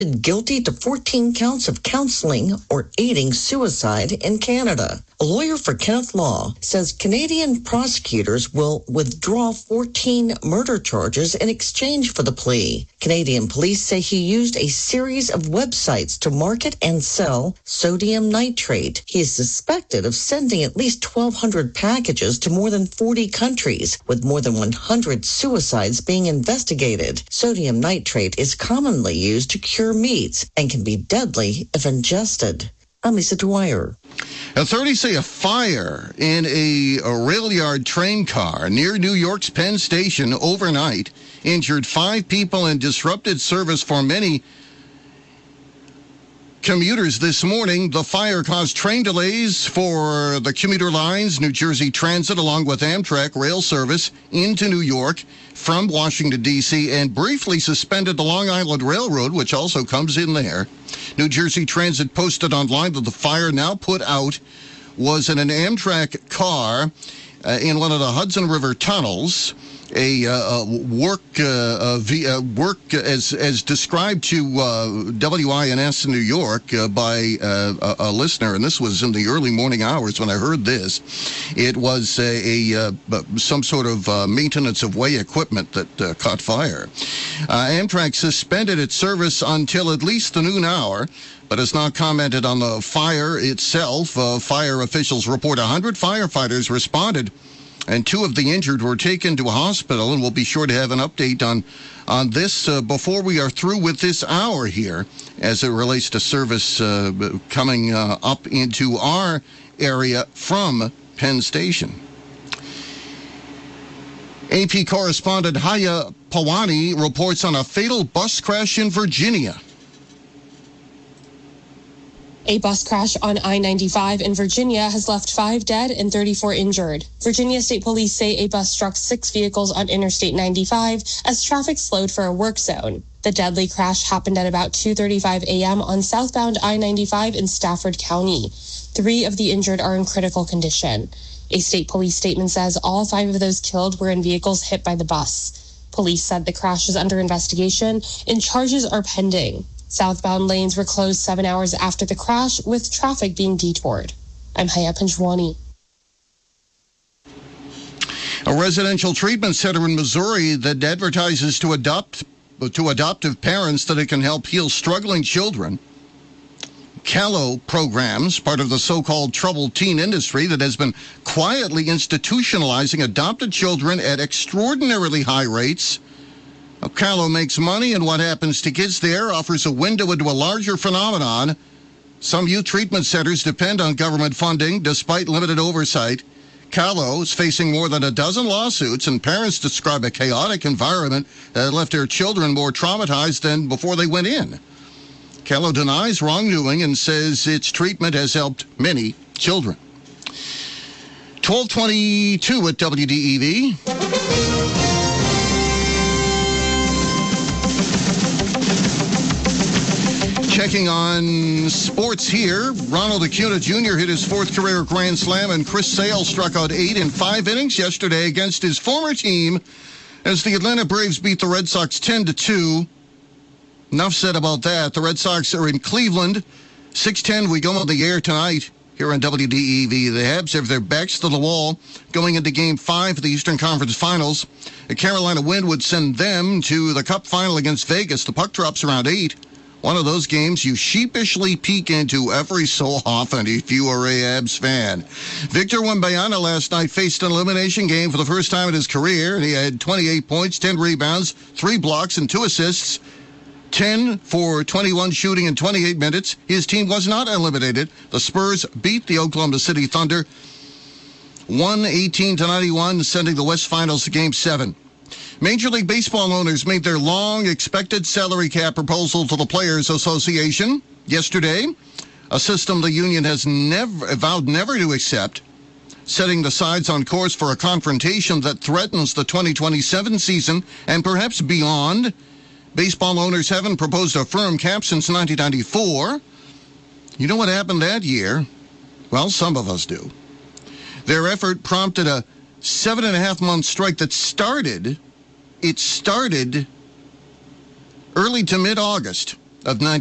guilty to 14 counts of counseling or aiding suicide in Canada. A lawyer for Kenneth Law says Canadian prosecutors will withdraw 14 murder charges in exchange for the plea. Canadian police say he used a series of websites to market and sell sodium nitrate. He is suspected of sending at least 1,200 packages to more than 40 countries, with more than 100 suicides being investigated. Sodium nitrate is commonly used to cure meats and can be deadly if ingested. I'm Lisa Dwyer. Authorities say a fire in a rail yard train car near New York's Penn Station overnight injured 5 people and disrupted service for many commuters this morning. The fire caused train delays for the commuter lines, New Jersey Transit, along with Amtrak rail service into New York from Washington, D.C., and briefly suspended the Long Island Railroad, which also comes in there. New Jersey Transit posted online that the fire now put out was in an Amtrak car in one of the Hudson River tunnels. Work as described to WINS in New York by a listener, and this was in the early morning hours when I heard this. It was some sort of maintenance of way equipment that caught fire. Amtrak suspended its service until at least the noon hour, but has not commented on the fire itself. Fire officials report 100 firefighters responded, and 2 of the injured were taken to a hospital, and we'll be sure to have an update on this before we are through with this hour here as it relates to service coming up into our area from Penn Station. AP correspondent Haya Pawani reports on a fatal bus crash in Virginia. A bus crash on I-95 in Virginia has left 5 dead and 34 injured. Virginia State Police say a bus struck 6 vehicles on Interstate 95 as traffic slowed for a work zone. The deadly crash happened at about 2:35 a.m. on southbound I-95 in Stafford County. 3 of the injured are in critical condition. A state police statement says all 5 of those killed were in vehicles hit by the bus. Police said the crash is under investigation and charges are pending. Southbound lanes were closed 7 hours after the crash, with traffic being detoured. I'm Haya Panjwani. A residential treatment center in Missouri that advertises to adoptive parents that it can help heal struggling children. CALO programs, part of the so-called troubled teen industry that has been quietly institutionalizing adopted children at extraordinarily high rates. CALO makes money, and what happens to kids there offers a window into a larger phenomenon. Some youth treatment centers depend on government funding despite limited oversight. CALO is facing more than a dozen lawsuits, and parents describe a chaotic environment that left their children more traumatized than before they went in. CALO denies wrongdoing and says its treatment has helped many children. 12:22 at WDEV. Checking on sports here, Ronald Acuna Jr. hit his 4th career grand slam, and Chris Sale struck out 8 in 5 innings yesterday against his former team as the Atlanta Braves beat the Red Sox 10-2. Enough said about that. The Red Sox are in Cleveland. 6:10, we go on the air tonight here on WDEV. The Habs have their backs to the wall going into Game 5 of the Eastern Conference Finals. A Carolina win would send them to the Cup Final against Vegas. The puck drops around 8. One of those games you sheepishly peek into every so often if you are a Habs fan. Victor Wembanyama last night faced an elimination game for the first time in his career. He had 28 points, 10 rebounds, 3 blocks, and 2 assists. 10 for 21 shooting in 28 minutes. His team was not eliminated. The Spurs beat the Oklahoma City Thunder 118-91, sending the West Finals to Game 7. Major League Baseball owners made their long-expected salary cap proposal to the Players Association yesterday, a system the union has vowed never to accept, setting the sides on course for a confrontation that threatens the 2027 season and perhaps beyond. Baseball owners haven't proposed a firm cap since 1994. You know what happened that year? Well, some of us do. Their effort prompted a 7.5-month strike that started early to mid-August. of 90.